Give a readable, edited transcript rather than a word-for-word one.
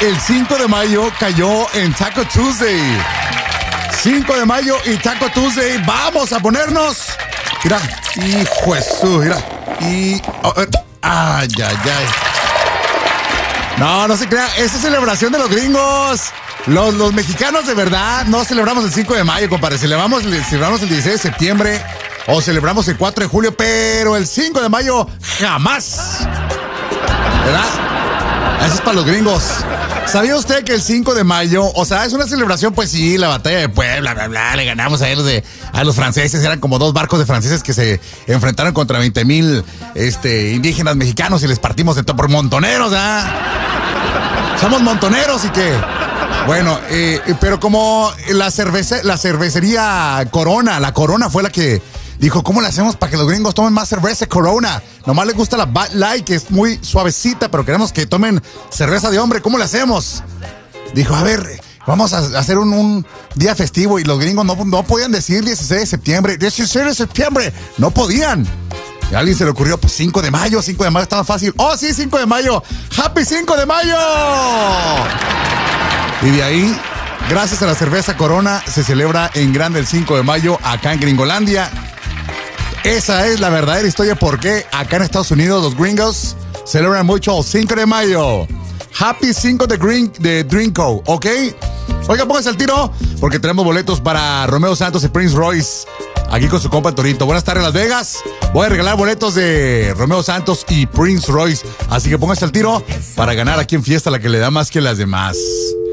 el 5 de mayo cayó en Taco Tuesday. 5 de mayo y Taco Tuesday. Vamos a ponernos. Mira, hijo de su, mira. Y. Ay, ay, ay. No se crea. Esa es celebración de los gringos. Los mexicanos de verdad no celebramos el 5 de mayo, compadre. Celebramos el 16 de septiembre o celebramos el 4 de julio, pero el 5 de mayo jamás. ¿Verdad? Eso es para los gringos. ¿Sabía usted que el 5 de mayo, o sea, es una celebración, pues sí, la batalla de Puebla, bla, bla, le ganamos a los franceses, eran como 2 barcos de franceses que se enfrentaron contra 20,000 indígenas mexicanos y les partimos de todo por montoneros, ¿ah? Somos montoneros y qué. Bueno, pero como la cervecería Corona, la Corona fue la que dijo, ¿cómo le hacemos para que los gringos tomen más cerveza Corona? Nomás les gusta la Bud Light, que es muy suavecita, pero queremos que tomen cerveza de hombre. ¿Cómo le hacemos? Dijo, a ver, vamos a hacer un día festivo. Y los gringos no podían decir 16 de septiembre. 16 de septiembre. No podían. Y a alguien se le ocurrió, pues 5 de mayo. 5 de mayo estaba fácil. ¡Oh, sí, 5 de mayo! ¡Happy 5 de mayo! Y de ahí, gracias a la cerveza Corona, se celebra en grande el 5 de mayo acá en Gringolandia. Esa es la verdadera historia por qué acá en Estados Unidos los gringos celebran mucho el 5 de mayo. Happy 5 de Drinko, ¿ok? Oiga, póngase al tiro porque tenemos boletos para Romeo Santos y Prince Royce aquí con su compa el Torito. Buenas tardes, Las Vegas. Voy a regalar boletos de Romeo Santos y Prince Royce. Así que póngase al tiro para ganar aquí en Fiesta la que le da más que las demás.